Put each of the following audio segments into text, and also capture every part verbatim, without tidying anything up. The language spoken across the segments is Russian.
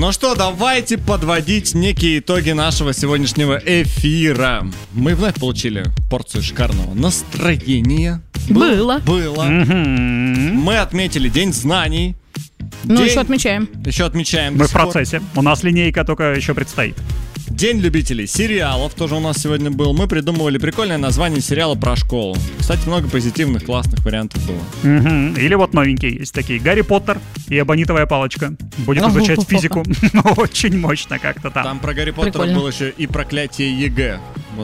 Ну что, давайте подводить некие итоги нашего сегодняшнего эфира. Мы вновь получили порцию шикарного настроения. Было. Было. Mm-hmm. Мы отметили День знаний. Ну, День... еще отмечаем. Еще отмечаем. Мы в процессе. У нас линейка только еще предстоит. День любителей сериалов тоже у нас сегодня был. Мы придумывали прикольное название сериала про школу. Кстати, много позитивных, классных вариантов было. Угу. Или вот новенькие есть такие. Гарри Поттер и Эбонитовая палочка. Будет изучать физику. Очень мощно как-то там. Там про Гарри Поттера было еще и проклятие ЕГЭ.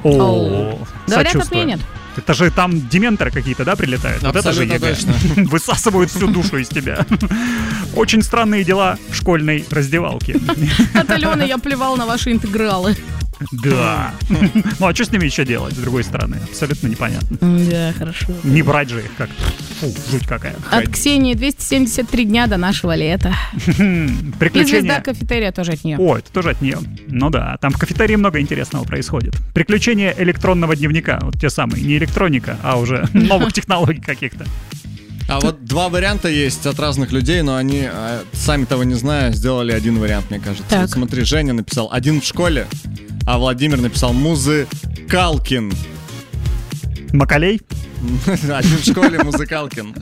О, говорят, отменят. Это же там дементоры какие-то, да, прилетают? Вот это же ЕГЭ. Высасывают всю душу из тебя. Очень странные дела школьной раздевалки. От Алены я плевал на ваши интегралы. Да. Ну а что с ними еще делать, с другой стороны? Абсолютно непонятно. Да, хорошо. Не брать же их как-то. Фу, жуть какая. От Ксении двести семьдесят три дня до нашего лета. Приключения... И звезда кафетерия тоже от нее. О, это тоже от нее. Ну да, там в кафетерии много интересного происходит. Приключения электронного дневника. Вот те самые, не электроника, а уже новых технологий каких-то. А вот два варианта есть от разных людей, но они, сами того не зная, сделали один вариант, мне кажется. Вот смотри, Женя написал один в школе, а Владимир написал Музыкалкин. Макалей? Один в школе, Музыкалкин.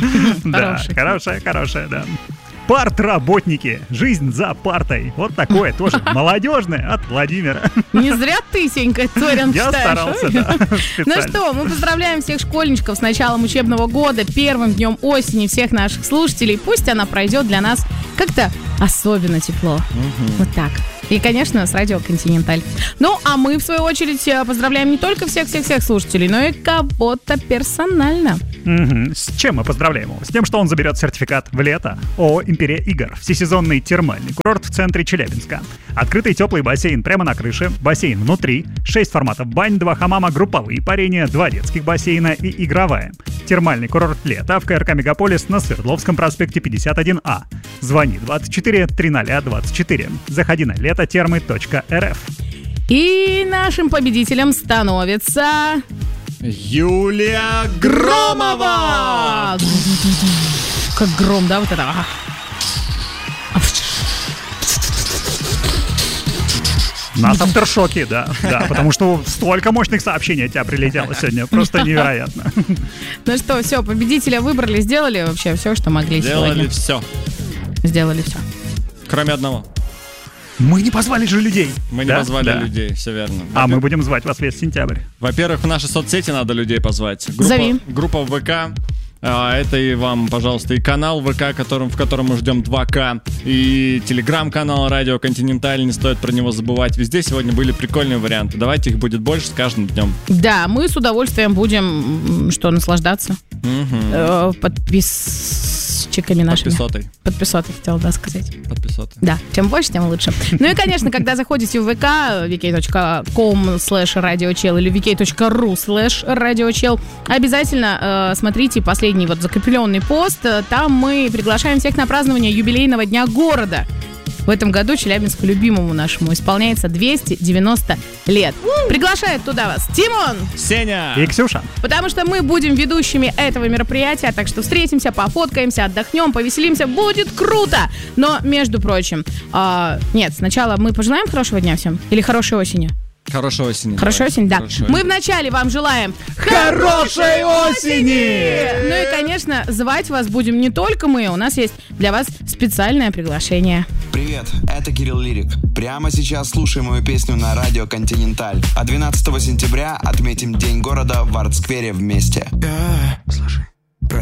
Да, хорошая, хорошая, да. Партработники. Жизнь за партой. Вот такое тоже молодежное от Владимира. Не зря ты, Сенька, Торин, Я читаешь. старался, да. Ну что, мы поздравляем всех школьничков с началом учебного года, первым днем осени всех наших слушателей. Пусть она пройдет для нас как-то особенно тепло. Угу. Вот так. И, конечно, с радио «Континенталь». Ну, а мы, в свою очередь, поздравляем не только всех-всех-всех слушателей, но и кого-то персонально. Угу. С чем мы поздравляем его? С тем, что он заберет сертификат в лето. ООО «Империя Игр». Всесезонный термальный курорт в центре Челябинска. Открытый теплый бассейн прямо на крыше, бассейн внутри, шесть форматов бань, два хамама, групповые парения, два детских бассейна и игровая. Термальный курорт лета в КРК «Мегаполис» на Свердловском проспекте пятьдесят один А. Звони двадцать четыре тридцать двадцать четыре. Заходи на летотермы точка эр эф. И нашим победителем становится... Юлия Громова! Как гром, да, вот это? Нас авторшоки, да, да, потому что столько мощных сообщений от тебя прилетело сегодня, просто невероятно. Ну что, все, победителя выбрали, сделали вообще все, что могли Сделали сегодня. все. Сделали все. Кроме одного. Мы не позвали же людей. Мы не да? позвали да. людей, все верно. А мы будем звать вас весь сентябрь. Во-первых, в наши соцсети надо людей позвать. Группа, Зови. Группа ВК. Это и вам, пожалуйста, и канал ВК, которым, в котором мы ждем два ка, и телеграм-канал Радио Континенталь, не стоит про него забывать. Везде сегодня были прикольные варианты. Давайте их будет больше с каждым днем. Да, мы с удовольствием будем, что, наслаждаться. Угу. Подписчиками нашими. Подписотой. Подписотой, хотела, да, сказать. Подписотой. Да, чем больше, тем лучше. Ну и, конечно, когда заходите в ВК, ви кей точка ком слэш радиочел или ви кей точка ру слэш радиочел, обязательно э, смотрите последний вот закрепленный пост. Там мы приглашаем всех на празднование юбилейного дня города. В этом году Челябинску любимому нашему исполняется двести девяносто лет. Приглашает туда вас Тимон, Сеня и Ксюша. Потому что мы будем ведущими этого мероприятия, так что встретимся, пофоткаемся, отдохнем, повеселимся, будет круто. Но, между прочим, э, нет, сначала мы пожелаем хорошего дня всем или хорошей осени? Хорошей осени. Хорошей осени, да. Хорошей. Мы вначале вам желаем хорошей осени! Ну и, конечно, звать вас будем не только мы. У нас есть для вас специальное приглашение. Привет, это Кирилл Лирик. Прямо сейчас слушай мою песню на радио Континенталь. А двенадцатого сентября отметим День города в Арт-сквере вместе. Yeah. Слушай.